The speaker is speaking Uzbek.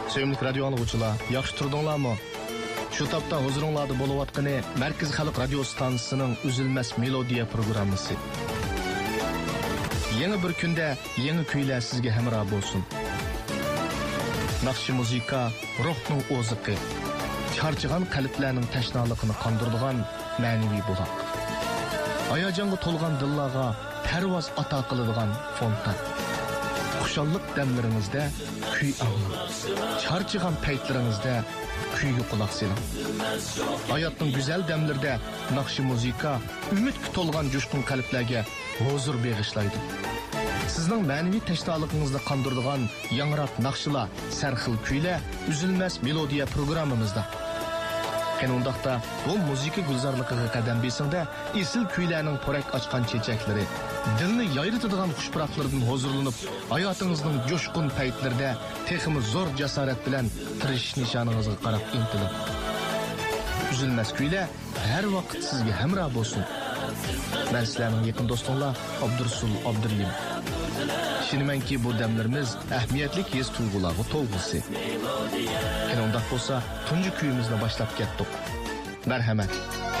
Sevimli radio anlıqçılar, yaxşı turdunlarmı? Şu tapda huzuringlarda bo'layotgani Markaz Xalq radio stansiyasining Üzülmez Melodiya programmasi. Yeni bir kunda yeni kuylar sizga hamroh bo'lsin. Naqshi muzika ruhning o'ziqi, charchagan qalblarning tashnaligini qondiradigan ma'naviy buloq. Hayajonga to'lgan dillarga parvoz ato qiladigan fontan. Xushallik damlaringizda kuy anglang. Charchagan paytlaringizda kuyga quloq soling. Hayotning go'zal damlarida naqshi muzika umidga to'lgan jo'shqin qalblarga huzur bag'ishlaydi. Sizning ma'naviy tashnoligingizni qondiradigan yangrab naqshlar, sarxil kuylar Üzülmez Melodiya programmamizda. Qanundaqda bu muzika gulzorligiga qadam besingda esil kuylarning porak ochgan chechaklari, dilni yayritadigan xushpuroqlardan huzurlanib, hayotingizning jo'shqin paytlarida texmi zo'r jasorat bilan tirishish nishoningizga qarab intilib. Üzülmez kuylar har vaqt sizga hamroh bo'lsin. Men sizlarning yaqin do'stinglar Abdursul Abdurrahim. Şinimenki bu demlerimiz ahmiyetlik his tuyg'ularga to'lg'isi. Qanday bo'lsa, tunji kuyimizni boshlab ketdik. Marhamat.